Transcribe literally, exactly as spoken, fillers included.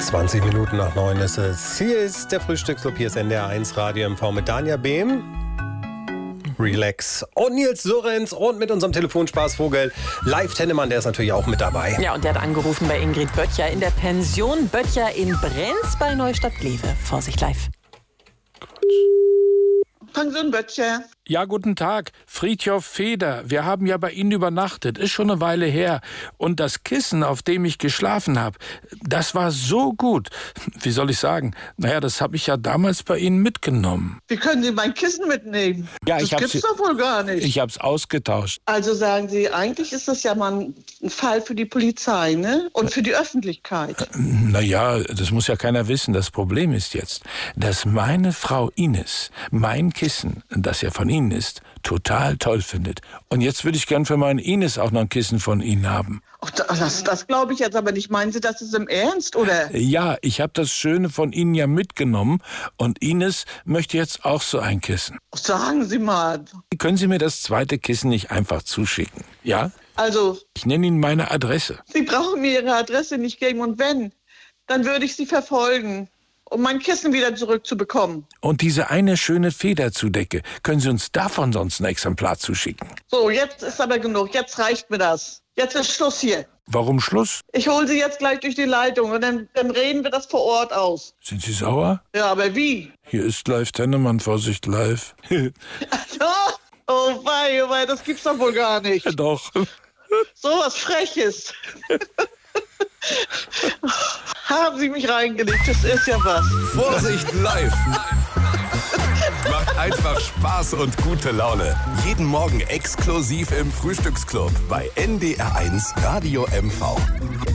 zwanzig Minuten nach neun ist es. Hier ist der Frühstücksclub, hier ist N D R eins Radio M V mit Danja Behm, Relax und Nils Surrenz und mit unserem Telefonspaßvogel Live Tennemann, der ist natürlich auch mit dabei. Ja, und der hat angerufen bei Ingrid Böttcher in der Pension Böttcher in Brenz bei Neustadt-Glewe. Vorsicht live. Pension Böttcher. Ja, guten Tag. Friedhof Feder. Wir haben ja bei Ihnen übernachtet. Ist schon eine Weile her. Und das Kissen, auf dem ich geschlafen habe, das war so gut. Wie soll ich sagen? Naja, das habe ich ja damals bei Ihnen mitgenommen. Wie können Sie mein Kissen mitnehmen? Ja, das ich hab's, gibt's doch wohl gar nicht. Ich habe es ausgetauscht. Also sagen Sie, eigentlich ist das ja mal ein Fall für die Polizei, ne? Und für die Öffentlichkeit. Naja, das muss ja keiner wissen. Das Problem ist jetzt, dass meine Frau Ines mein Kissen, das ja von Ihnen ist, total toll findet. Und jetzt würde ich gern für meinen Ines auch noch ein Kissen von Ihnen haben. Ach, das das glaube ich jetzt aber nicht. Meinen Sie, das ist im Ernst, oder? Ja, ich habe das Schöne von Ihnen ja mitgenommen und Ines möchte jetzt auch so ein Kissen. Sagen Sie mal. Können Sie mir das zweite Kissen nicht einfach zuschicken? Ja? Also, Ich nenne Ihnen meine Adresse. Sie brauchen mir Ihre Adresse nicht geben und wenn, dann würde ich Sie verfolgen, um mein Kissen wieder zurückzubekommen. Und diese eine schöne Federzudecke, können Sie uns davon sonst ein Exemplar zuschicken? So, jetzt ist aber genug. Jetzt reicht mir das. Jetzt ist Schluss hier. Warum Schluss? Ich hole Sie jetzt gleich durch die Leitung und dann, dann reden wir das vor Ort aus. Sind Sie sauer? Ja, aber wie? Hier ist Live Tennemann, Vorsicht live. Oh wei, oh wei, das gibt's doch wohl gar nicht. Doch. So was Freches. Haben Sie mich reingelegt, das ist ja was. Vorsicht live. Macht einfach Spaß und gute Laune. Jeden Morgen exklusiv im Frühstücksclub bei N D R eins Radio M V.